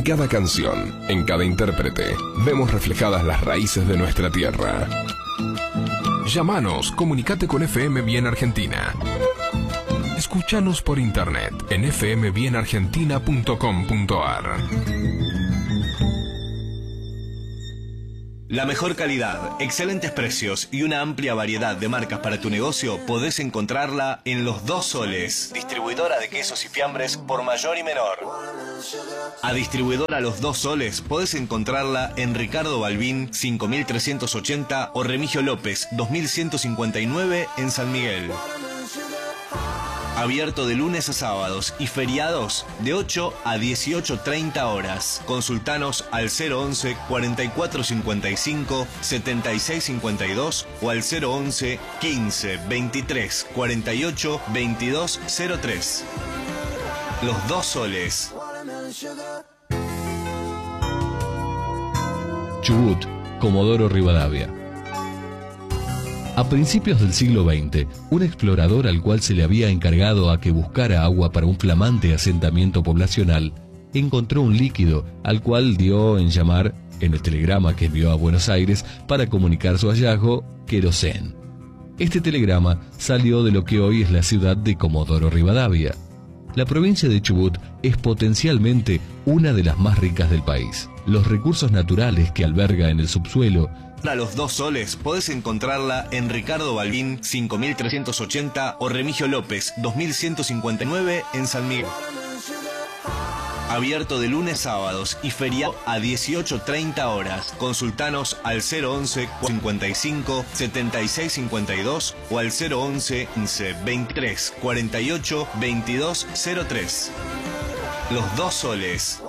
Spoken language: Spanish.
cada canción, en cada intérprete, vemos reflejadas las raíces de nuestra tierra. Llámanos, comunicate con FM Bien Argentina. Escúchanos por internet en fmbienargentina.com.ar. La mejor calidad, excelentes precios y una amplia variedad de marcas para tu negocio podés encontrarla en Los Dos Soles, distribuidora de quesos y fiambres por mayor y menor. A distribuidora Los Dos Soles podés encontrarla en Ricardo Balbín 5380 o Remigio López 2159 en San Miguel. Abierto de lunes a sábados y feriados de 8 a 18:30 horas. Consultanos al 011 4455 7652 o al 011 15 23 48 2203. Los Dos Soles. Chubut, Comodoro Rivadavia. A principios del siglo XX, un explorador al cual se le había encargado a que buscara agua para un flamante asentamiento poblacional, encontró un líquido al cual dio en llamar, en el telegrama que envió a Buenos Aires para comunicar su hallazgo, querosén. Este telegrama salió de lo que hoy es la ciudad de Comodoro Rivadavia. La provincia de Chubut es potencialmente una de las más ricas del país. Los recursos naturales que alberga en el subsuelo. A Los Dos Soles podés encontrarla en Ricardo Balbín 5380 o Remigio López 2159 en San Miguel. Abierto de lunes, sábados y feriado a 18:30 horas. Consultanos al 011 55 76 52 o al 011 15 23 48 2203. Los Dos Soles.